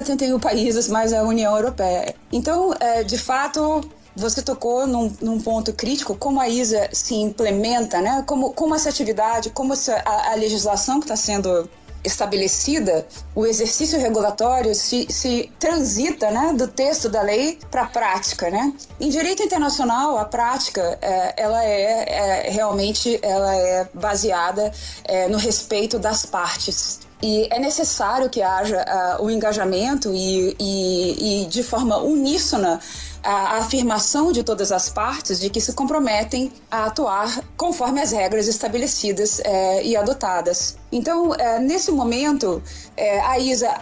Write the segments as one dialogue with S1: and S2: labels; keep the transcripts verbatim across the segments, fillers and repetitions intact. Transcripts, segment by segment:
S1: setenta e um países mais a União Europeia. Então, é, de fato, você tocou num, num ponto crítico, como a I S A se implementa, né? como, como essa atividade, como essa, a, a legislação que está sendo estabelecida, o exercício regulatório se, se transita, né, do texto da lei para a prática, né? Em direito internacional, a prática é, ela é, é realmente ela é baseada é, no respeito das partes. E é necessário que haja uh, o engajamento e, e, e, de forma uníssona, a afirmação de todas as partes de que se comprometem a atuar conforme as regras estabelecidas eh, e adotadas. Então, eh, nesse momento, eh, a I S A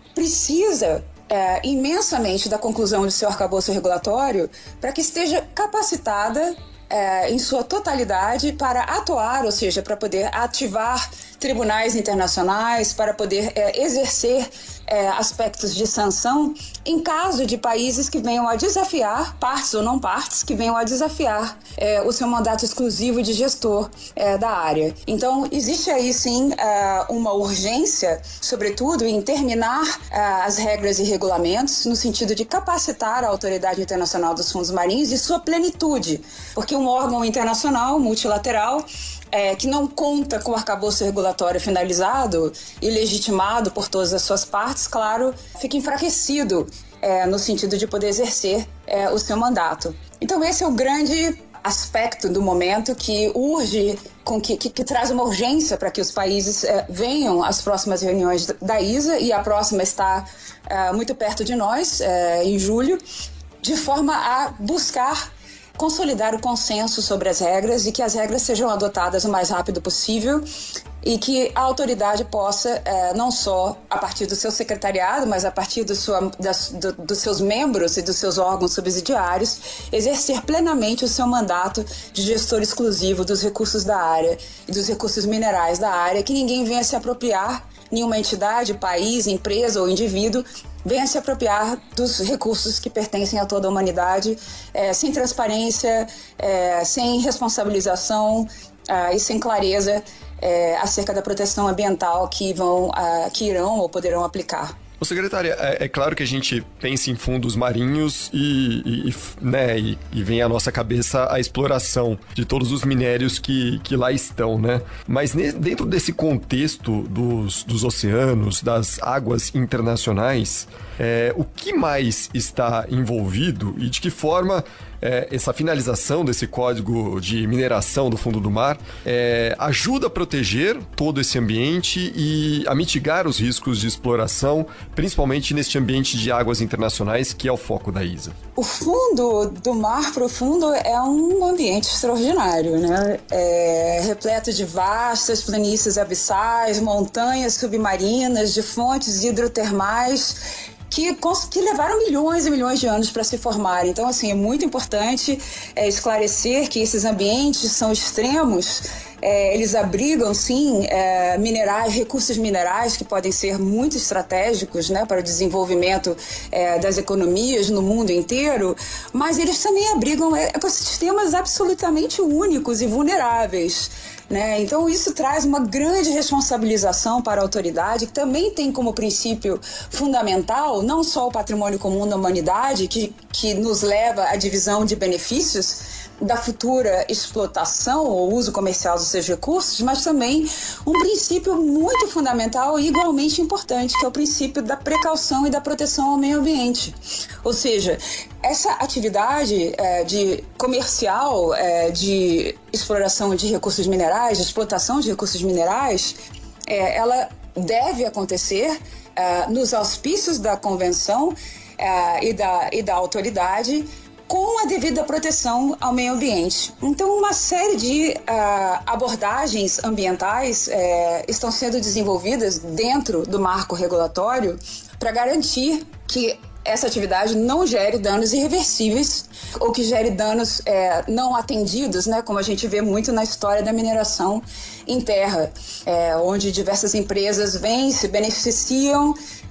S1: precisa eh, imensamente da conclusão de seu arcabouço regulatório para que esteja capacitada É, em sua totalidade para atuar, ou seja, para poder ativar tribunais internacionais, para poder é, exercer é, aspectos de sanção em caso de países que venham a desafiar, partes ou não partes, que venham a desafiar é, o seu mandato exclusivo de gestor é, da área. Então, existe aí sim é, uma urgência, sobretudo, em terminar é, as regras e regulamentos no sentido de capacitar a Autoridade Internacional dos Fundos Marinhos e sua plenitude, porque um órgão internacional multilateral é, que não conta com o arcabouço regulatório finalizado e legitimado por todas as suas partes, claro, fica enfraquecido é, no sentido de poder exercer é, o seu mandato. Então esse é o grande aspecto do momento que urge, com que, que, que traz uma urgência para que os países é, venham às próximas reuniões da I S A, e a próxima está é, muito perto de nós, é, em julho, de forma a buscar consolidar o consenso sobre as regras e que as regras sejam adotadas o mais rápido possível e que a autoridade possa, é, não só a partir do seu secretariado, mas a partir do sua, das, do, dos seus membros e dos seus órgãos subsidiários, exercer plenamente o seu mandato de gestor exclusivo dos recursos da área e dos recursos minerais da área, que ninguém venha se apropriar, nenhuma entidade, país, empresa ou indivíduo, venha se apropriar dos recursos que pertencem a toda a humanidade, é, sem transparência, é, sem responsabilização é, e sem clareza é, acerca da proteção ambiental que, vão, é, que irão ou poderão aplicar.
S2: Ô, secretária, é, é claro que a gente pensa em fundos marinhos e, e, e, né, e, e vem à nossa cabeça a exploração de todos os minérios que, que lá estão, né? Mas ne, dentro desse contexto dos, dos oceanos, das águas internacionais, é, o que mais está envolvido e de que forma é, essa finalização desse código de mineração do fundo do mar é, ajuda a proteger todo esse ambiente e a mitigar os riscos de exploração, principalmente neste ambiente de águas internacionais, que é o foco da I S A?
S1: O fundo do mar profundo é um ambiente extraordinário, né? É repleto de vastas planícies abissais, montanhas submarinas, de fontes hidrotermais, Que, que levaram milhões e milhões de anos para se formarem. Então, assim, é muito importante é, esclarecer que esses ambientes são extremos, é, eles abrigam, sim, é, minerais, recursos minerais que podem ser muito estratégicos, né, para o desenvolvimento é, das economias no mundo inteiro, mas eles também abrigam ecossistemas absolutamente únicos e vulneráveis, né? Então isso traz uma grande responsabilização para a autoridade, que também tem como princípio fundamental não só o patrimônio comum da humanidade, que, que nos leva à divisão de benefícios da futura explotação ou uso comercial dos seus recursos, mas também um princípio muito fundamental e igualmente importante, que é o princípio da precaução e da proteção ao meio ambiente. Ou seja, essa atividade é, de comercial, é, de exploração de recursos minerais, de explotação de recursos minerais, é, ela deve acontecer é, nos auspícios da convenção é, e, da, e da autoridade, com a devida proteção ao meio ambiente. Então, uma série de uh, abordagens ambientais uh, estão sendo desenvolvidas dentro do marco regulatório para garantir que essa atividade não gere danos irreversíveis ou que gere danos é, não atendidos, né, como a gente vê muito na história da mineração em terra, é, onde diversas empresas vêm, se beneficiam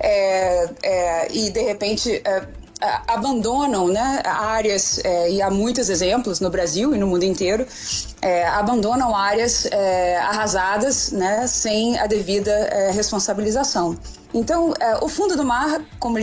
S1: é, é, e, de repente, é, abandonam, né, áreas, é, e há muitos exemplos no Brasil e no mundo inteiro, é, abandonam áreas é, arrasadas, né, sem a devida é, responsabilização. Então, é, o fundo do mar, como